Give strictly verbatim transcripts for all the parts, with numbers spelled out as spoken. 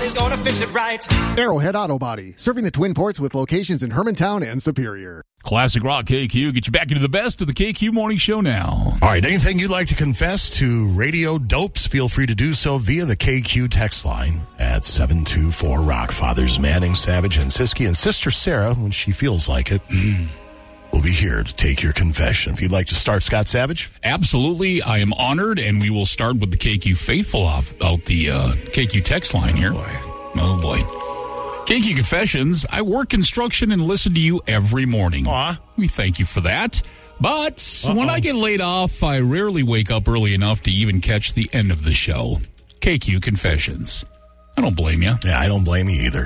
Nobody's gonna fix it right. Arrowhead Auto Body, serving the Twin Ports with locations in Hermantown and Superior. Classic Rock K Q. Get you back into the best of the K Q Morning Show now. All right, anything you'd like to confess to Radio Dopes, feel free to do so via the K Q text line at seven two four rock. Fathers Manning, Savage, and Siski, and Sister Sarah, when she feels like it, will be here to take your confession. If you'd like to start, Scott Savage. Absolutely. I am honored, and we will start with the K Q faithful off, out the uh, K Q text line here. Oh, boy. K Q Confessions, I work construction and listen to you every morning. Aw. We thank you for that. But Uh-oh. when I get laid off, I rarely wake up early enough to even catch the end of the show. K Q Confessions. I don't blame you. Yeah, I don't blame you either.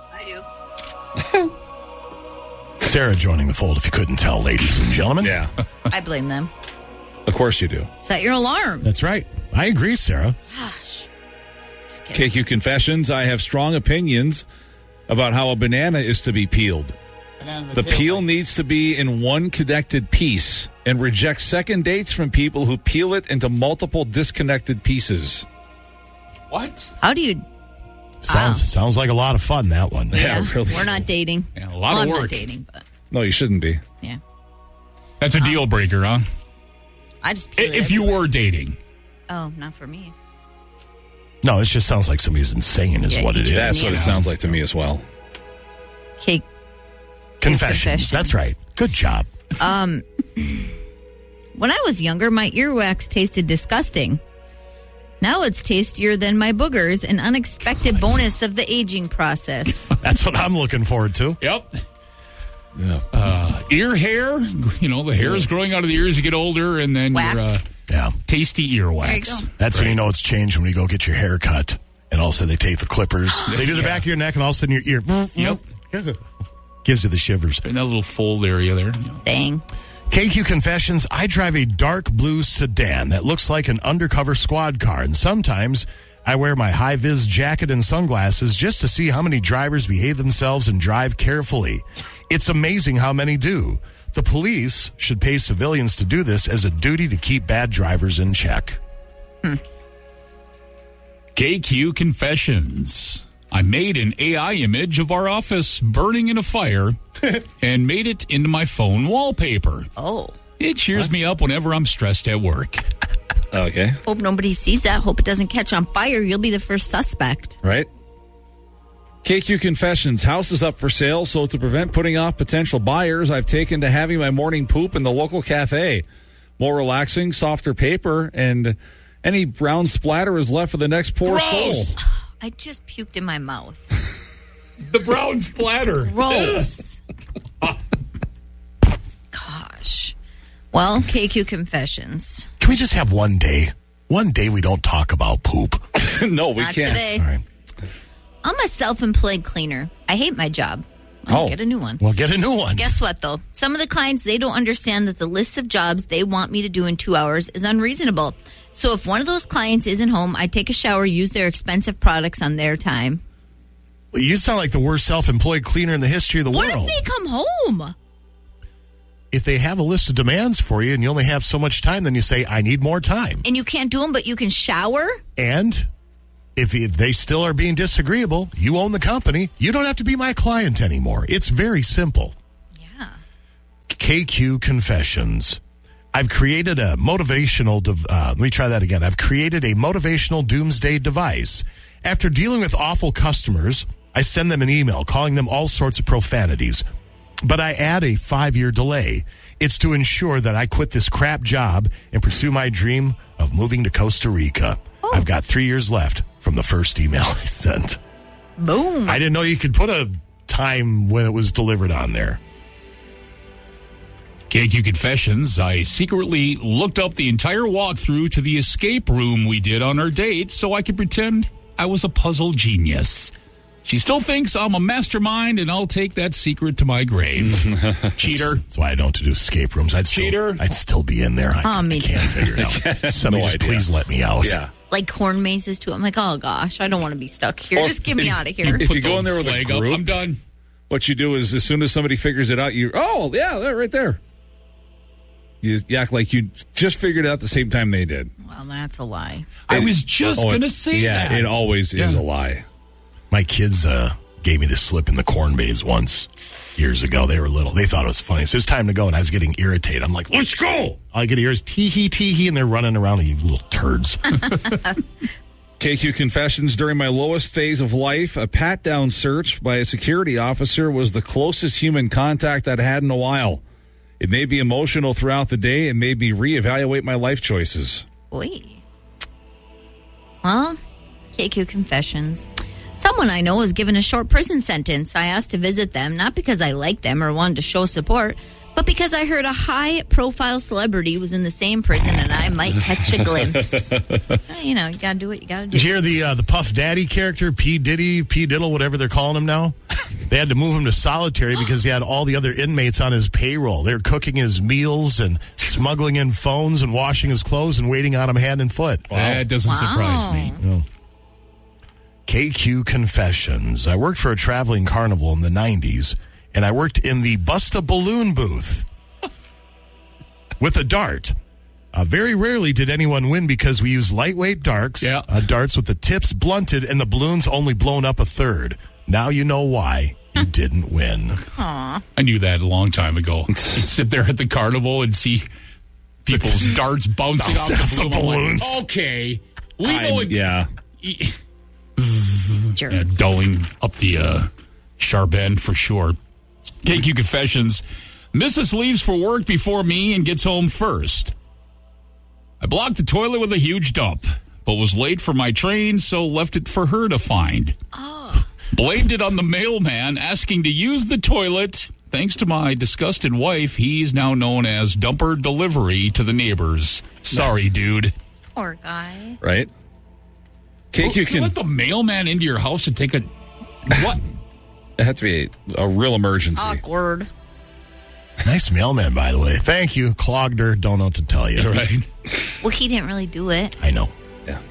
I do. Sarah joining the fold, if you couldn't tell, ladies and gentlemen. Yeah, I blame them. of course you do. Set your alarm. That's right. I agree, Sarah. Gosh. Just kidding. K Q Confessions, I have strong opinions about how a banana is to be peeled. The peel needs to be in one connected piece and reject second dates from people who peel it into multiple disconnected pieces. What? How do you... Sounds Wow. sounds like a lot of fun, that one. Yeah, really. We're not dating. Yeah, a lot well, of I'm work. not dating, but No, you shouldn't be. yeah. That's a deal breaker, huh? I just I- peel it If you everywhere. were dating. Oh, not for me. No, it just sounds like somebody's insane is Yeah, what you it do. is. That's what Yeah. it sounds like to me as well. Cake. Confessions. Confessions. That's right. Good job. Um, when I was younger, my earwax tasted disgusting. Now it's tastier than my boogers, an unexpected bonus of the aging process. That's what I'm looking forward to. Yep. Yeah. Uh, ear hair. You know, the hair is growing out of the ears as you get older, and then Wax. your uh, Yeah. tasty There you earwax. go. That's when you know it's changed, when you go get your hair cut. And all of a sudden they take the clippers. They do the Yeah. back of your neck, and all of a sudden your ear Yep. gives you the shivers. In that little fold area there. you know. Dang. K Q Confessions, I drive a dark blue sedan that looks like an undercover squad car, and sometimes I wear my high-vis jacket and sunglasses just to see how many drivers behave themselves and drive carefully. It's amazing how many do. The police should pay civilians to do this as a duty to keep bad drivers in check. K Q Confessions. I made an A I image of our office burning in a fire and made it into my phone wallpaper. Oh. It cheers me up whenever I'm stressed at work. Okay. Hope nobody sees that. Hope it doesn't catch on fire. You'll be the first suspect. Right? K Q Confessions, house is up for sale, so to prevent putting off potential buyers, I've taken to having my morning poop in the local cafe. More relaxing, softer paper, and any brown splatter is left for the next poor Gross. soul. I just puked in my mouth. The brown splatter. Gross. Gosh. Well, K Q Confessions. Can we just have one day? One day we don't talk about poop. No, we Not can't. today. All right. I'm a self-employed cleaner. I hate my job. I'll Oh. get a new one. Well, get a new one. Guess what, though? Some of the clients, they don't understand that the list of jobs they want me to do in two hours is unreasonable. So if one of those clients isn't home, I take a shower, use their expensive products on their time. Well, you sound like the worst self-employed cleaner in the history of the What world. if they come home? If they have a list of demands for you and you only have so much time, then you say, I need more time. And you can't do them, but you can shower? And if, if they still are being disagreeable, you own the company. You don't have to be my client anymore. It's very simple. Yeah. K Q Confessions. I've created a motivational, dev- uh, let me try that again. I've created a motivational doomsday device. After dealing with awful customers, I send them an email calling them all sorts of profanities. But I add a five-year delay. It's to ensure that I quit this crap job and pursue my dream of moving to Costa Rica. Oh. I've got three years left from the first email I sent. Boom. I didn't know you could put a time when it was delivered on there. K Q Confessions. I secretly looked up the entire walkthrough to the escape room we did on our date so I could pretend I was a puzzle genius. She still thinks I'm a mastermind, and I'll take that secret to my grave. Cheater. That's why I don't do escape rooms. I'd still, Cheater. I'd still be in there. I, Oh, me I can't too. figure it out. Somebody No just idea. please let me out. Yeah. Like corn mazes, too. I'm like, oh, gosh, I don't want to be stuck here. Or Just get me if- out of here. If Put you go the in there with a flag up. group, I'm done. what you do is as soon as somebody figures it out, you, oh, yeah, they're right there. You, you act like you just figured it out the same time they did. Well, that's a lie. I was just Oh, going to it- say yeah, that. it always is Yeah. a lie. My kids uh, gave me the slip in the corn maze once years ago. They were little. They thought it was funny. So it was time to go, and I was getting irritated. I'm like, let's go. All I could hear is tee-hee, tee-hee, and they're running around like you little turds. K Q Confessions. During my lowest phase of life, a pat-down search by a security officer was the closest human contact I'd had in a while. It made me emotional throughout the day. It made me reevaluate my life choices. Oy. Well, K Q Confessions. Someone I know was given a short prison sentence. I asked to visit them, not because I liked them or wanted to show support, but because I heard a high-profile celebrity was in the same prison and I might catch a glimpse. Well, you know, you got to do what you got to do. Did you hear the uh, the Puff Daddy character, P. Diddy, P. Diddle, whatever they're calling him now? They had to move him to solitary because he had all the other inmates on his payroll. They were cooking his meals and smuggling in phones and washing his clothes and waiting on him hand and foot. Wow. That doesn't Wow. surprise me. No. K Q Confessions. I worked for a traveling carnival in the nineties, and I worked in the Busta Balloon booth with a dart. Uh, very rarely did anyone win because we used lightweight darts, Yeah. uh, darts with the tips blunted and the balloons only blown up a third. Now you know why you didn't win. Aw. I knew that a long time ago. You'd sit there at the carnival and see people's darts bouncing off Bounce the, off the balloon. I'm balloons. like, okay. We know I'm- it. yeah. Jerk. Uh, dulling up the uh, sharp end for sure. K Q Confessions. Missus leaves for work before me and gets home first. I blocked the toilet with a huge dump, but was late for my train, so left it for her to find. Oh. Blamed it on the mailman asking to use the toilet. Thanks to my disgusted wife, he's now known as Dumper Delivery to the neighbors. Sorry, dude. Poor guy. Right? K Q You can. let the mailman into your house and take a... What? It had to be a, a real emergency. Awkward. Nice mailman, by the way. Thank you. Clogged her. Don't know what to tell you. Right. Well, he didn't really do it. I know. Yeah.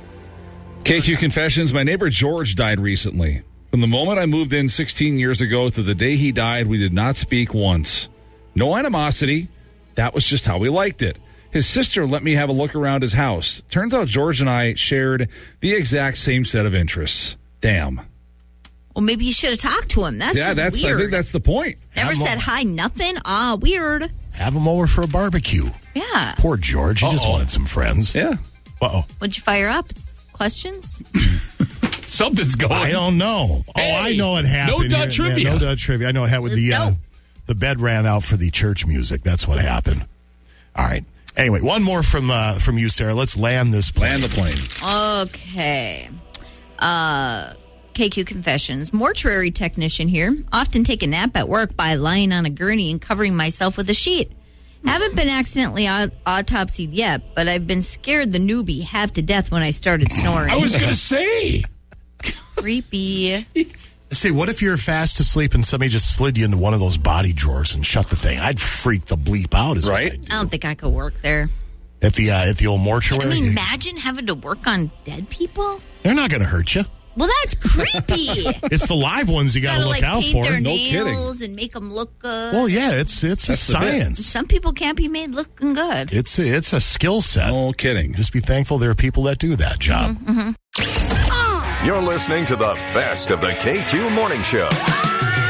K Q Confessions. My neighbor George died recently. From the moment I moved in sixteen years ago to the day he died, we did not speak once. No animosity. That was just how we liked it. His sister let me have a look around his house. Turns out George and I shared the exact same set of interests. Damn. Well, maybe you should have talked to him. That's yeah, just that's. weird. I think that's the point. Never Have said mo- hi, nothing. Ah, weird. Have him over for a barbecue. Yeah. Poor George. He just Uh-oh. wanted some friends. Yeah. Uh-oh. What'd you fire up? Questions? Something's going. I don't know. Oh, Hey, I know what happened. no dud here. trivia. Yeah, no dud trivia. I know it happened with the uh, Dope. the bed ran out for the church music. That's what happened. All right. Anyway, one more from uh, from you, Sarah. Let's land this plane. Land the plane. Okay. Uh, K Q Confessions. Mortuary technician here. Often take a nap at work by lying on a gurney and covering myself with a sheet. Haven't been accidentally aut- autopsied yet, but I've been scared the newbie half to death when I started snoring. I was going to say. Creepy. Say, what if you're fast asleep and somebody just slid you into one of those body drawers and shut the thing? I'd freak the bleep out. Is Right? What I'd do. I don't think I could work there. At the uh, at the old mortuary. I mean, imagine having to work on dead people. They're not going to hurt you. Well, that's creepy. It's the live ones you got to Gotta look like out paint for. their No nails and make them look good. Well, yeah, it's it's a That's the bit. science. Some people can't be made looking good. It's a, it's a skill set. No kidding. Just be thankful there are people that do that job. Mm-hmm. You're listening to the best of the K Q Morning Show.